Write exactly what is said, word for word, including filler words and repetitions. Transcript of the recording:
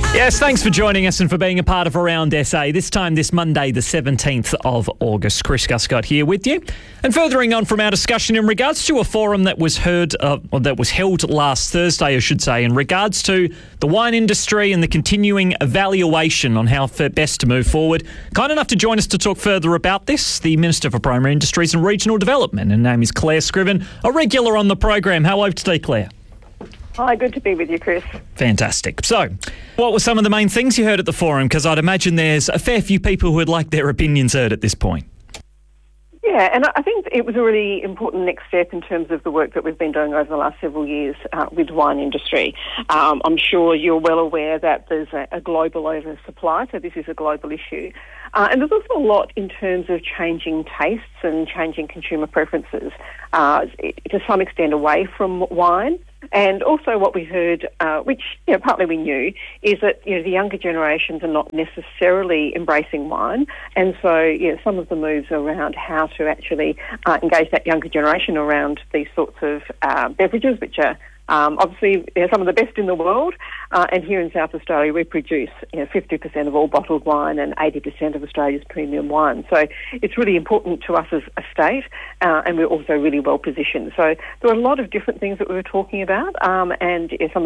Yes, thanks for joining us and for being a part of Around S A. This time, this Monday, the seventeenth of August. Chris Guscott here with you. And furthering on from our discussion in regards to a forum that was heard, uh, or that was held last Thursday, I should say, in regards to the wine industry and the continuing evaluation on how best to move forward. Kind enough to join us to talk further about this, the Minister for Primary Industries and Regional Development. Her name is Claire Scriven, a regular on the program. How are you today, Claire? Hi, good to be with you, Chris. Fantastic. So, what were some of the main things you heard at the forum? Because I'd imagine there's a fair few people who would like their opinions heard at this point. Yeah, and I think it was a really important next step in terms of the work that we've been doing over the last several years uh, with the wine industry. Um, I'm sure you're well aware that there's a, a global oversupply, so this is a global issue. Uh, and there's also a lot in terms of changing tastes and changing consumer preferences, uh, to some extent away from wine. And also what we heard, uh, which you know, partly we knew, is that you know the younger generations are not necessarily embracing wine, and so you know, some of the moves around how to actually uh, engage that younger generation around these sorts of uh, beverages, which are Um, obviously, you know, some of the best in the world, uh, and here in South Australia we produce you know, fifty percent of all bottled wine and eighty percent of Australia's premium wine. So it's really important to us as a state, uh, and we're also really well positioned. So there were a lot of different things that we were talking about, um, and you know, some